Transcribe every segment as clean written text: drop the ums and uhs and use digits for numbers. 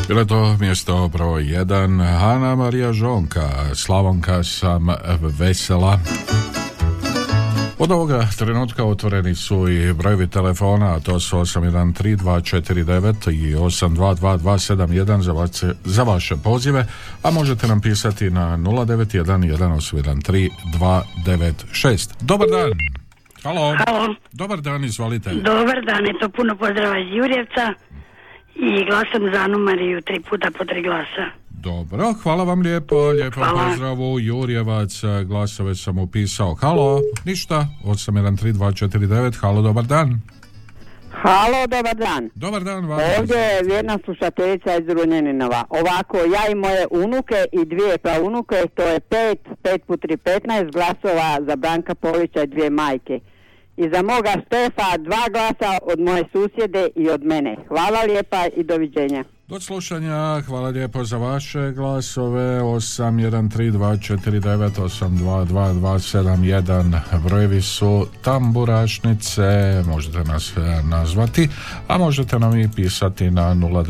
Bilo je to mjesto broj 1, Ana Marija Žonka, Slavonka sam vesela. Od ovoga trenutka otvoreni su i brojevi telefona, a to su 813249 i 822271 za vaše pozive, a možete nam pisati na 0911813 296. Dobar dan! Halo! Halo. Dobar dan, izvolite. Dobar dan, eto puno pozdrava iz Jurjevca i glasam za Anu Mariju 3 puta po 3 glasa. Dobro, hvala vam lijepo pozdrav u Jurjevac, glasove sam upisao. Halo, ništa, 813249, halo, dobar dan. Halo, dobar dan. Dobar dan vam. Ovdje je vjerna slušateljica iz Runjeninova. Ovako, ja i moje unuke i 2 praunuke, to je 5 put 3, 15 glasova za Branka Polića i 2 majke. I za moga Štefa 2 glasa od moje susjede i od mene. Hvala lijepa i doviđenja. Do slušanja, hvala lijepo za vaše glasove. 813249822271 brojevi su tamburašnice, možete nas nazvati, a možete nam i pisati na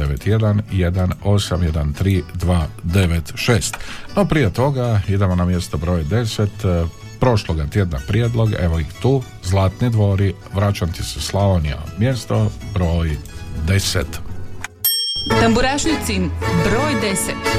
0911813 No prije toga idemo na mjesto broj 10, prošloga tjedna prijedlog, evo ih tu, Zlatni dvori, Vraćam ti se Slavonija, mjesto broj 10. Tamburašnicin broj 10.